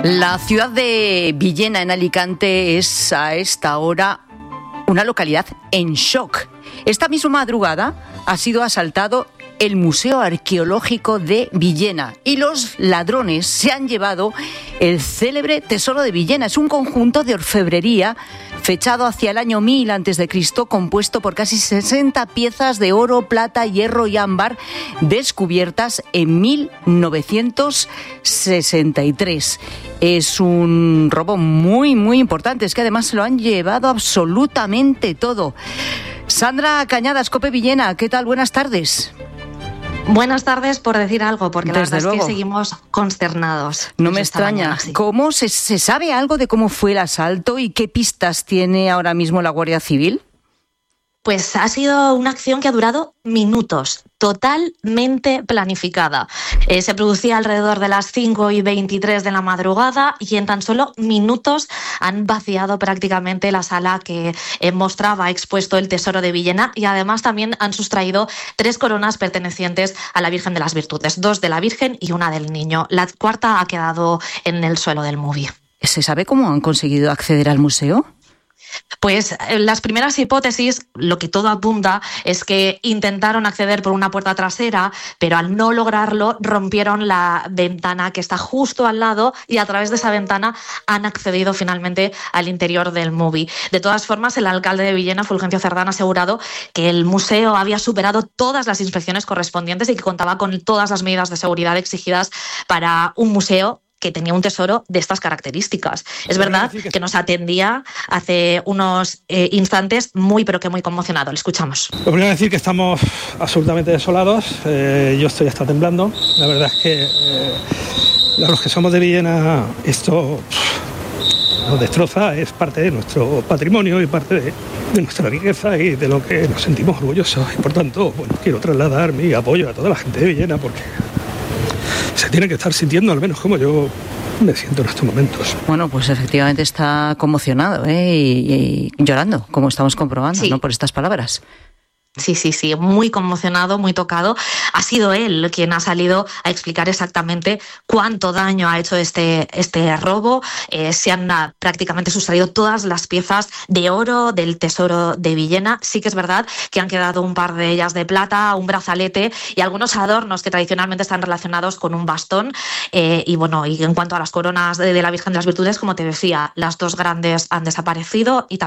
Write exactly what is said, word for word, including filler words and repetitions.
La ciudad de Villena, en Alicante, es a esta hora una localidad en shock. Esta misma madrugada ha sido asaltado el Museo Arqueológico de Villena y los ladrones se han llevado el célebre Tesoro de Villena. Es un conjunto de orfebrería fechado hacia el año mil antes de Cristo, compuesto por casi sesenta piezas de oro, plata, hierro y ámbar descubiertas en mil novecientos sesenta y tres. Es un robo muy, muy importante. Es que además se lo han llevado absolutamente todo. Sandra Cañadas, COPE Villena, ¿qué tal? Buenas tardes. Buenas tardes, por decir algo, porque la Desde verdad luego. es que seguimos consternados. No me extraña. Mañana, sí. ¿Cómo se, se sabe algo de cómo fue el asalto y qué pistas tiene ahora mismo la Guardia Civil? Pues ha sido una acción que ha durado minutos, totalmente planificada. Eh, se producía alrededor de las cinco y veintitrés de la madrugada y en tan solo minutos han vaciado prácticamente la sala que eh, mostraba expuesto el Tesoro de Villena, y además también han sustraído tres coronas pertenecientes a la Virgen de las Virtudes, dos de la Virgen y una del Niño. La cuarta ha quedado en el suelo del movie. ¿Se sabe cómo han conseguido acceder al museo? Pues las primeras hipótesis, lo que todo apunta, es que intentaron acceder por una puerta trasera, pero al no lograrlo rompieron la ventana que está justo al lado y a través de esa ventana han accedido finalmente al interior del movie. De todas formas, el alcalde de Villena, Fulgencio Cerdán, ha asegurado que el museo había superado todas las inspecciones correspondientes y que contaba con todas las medidas de seguridad exigidas para un museo que tenía un tesoro de estas características. Es verdad que nos atendía hace unos eh, instantes muy, pero que muy conmocionado. Le escuchamos. Lo primero es decir que estamos absolutamente desolados. Eh, yo estoy hasta temblando. La verdad es que eh, los que somos de Villena, esto pff, nos destroza. Es parte de nuestro patrimonio y parte de, de nuestra riqueza y de lo que nos sentimos orgullosos. Y por tanto, bueno, quiero trasladar mi apoyo a toda la gente de Villena porque se tiene que estar sintiendo, al menos como yo me siento en estos momentos. Bueno, pues efectivamente está conmocionado ¿eh? y, y llorando, como estamos comprobando, Sí. ¿no? Por estas palabras. Sí, sí, sí, muy conmocionado, muy tocado. Ha sido él quien ha salido a explicar exactamente cuánto daño ha hecho este, este robo. Eh, se han ah, prácticamente sustraído todas las piezas de oro del Tesoro de Villena. Sí que es verdad que han quedado un par de ellas de plata, un brazalete y algunos adornos que tradicionalmente están relacionados con un bastón. Eh, y bueno, y en cuanto a las coronas de, de la Virgen de las Virtudes, como te decía, las dos grandes han desaparecido y también